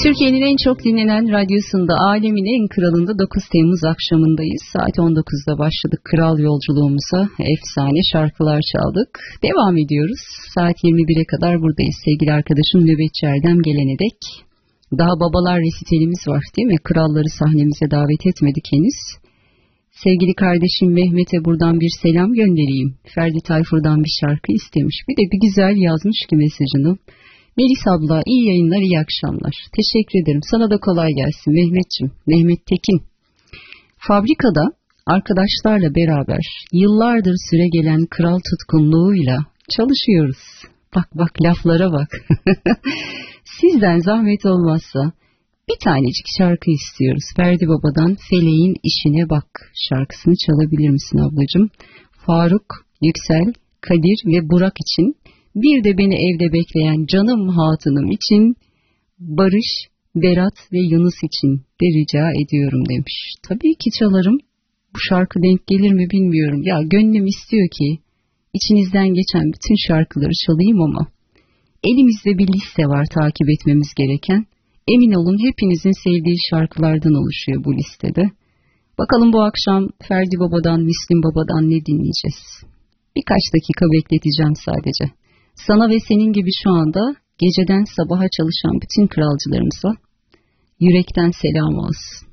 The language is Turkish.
Türkiye'nin en çok dinlenen radyosunda, alemin en kralında 9 Temmuz akşamındayız. Saat 19'da başladık kral yolculuğumuza. Efsane şarkılar çaldık. Devam ediyoruz. Saat 21'e kadar buradayız sevgili arkadaşım Nöbetçi Erdem gelene dek. Daha babalar resitalimiz var değil mi? Kralları sahnemize davet etmedik henüz. Sevgili kardeşim Mehmet'e buradan bir selam göndereyim. Ferdi Tayfur'dan bir şarkı istemiş. Bir de bir güzel yazmış ki mesajını. Melis abla iyi yayınlar, iyi akşamlar. Teşekkür ederim. Sana da kolay gelsin Mehmetciğim. Mehmet Tekin. Fabrikada arkadaşlarla beraber yıllardır süre gelen kral tutkunluğuyla çalışıyoruz. Bak laflara bak. Sizden zahmet olmazsa bir tanecik şarkı istiyoruz. Ferdi Baba'dan Feleğin İşine Bak şarkısını çalabilir misin ablacığım? Faruk, Yüksel, Kadir ve Burak için, bir de beni evde bekleyen canım hatunum için, Barış, Berat ve Yunus için de rica ediyorum demiş. Tabii ki çalarım. Bu şarkı denk gelir mi bilmiyorum. Ya gönlüm istiyor ki içinizden geçen bütün şarkıları çalayım ama elimizde bir liste var takip etmemiz gereken. Emin olun hepinizin sevdiği şarkılardan oluşuyor bu listede. Bakalım bu akşam Ferdi Baba'dan, Müslüm Baba'dan ne dinleyeceğiz? Birkaç dakika bekleteceğim sadece. Sana ve senin gibi şu anda geceden sabaha çalışan bütün kralcılarımıza yürekten selam olsun.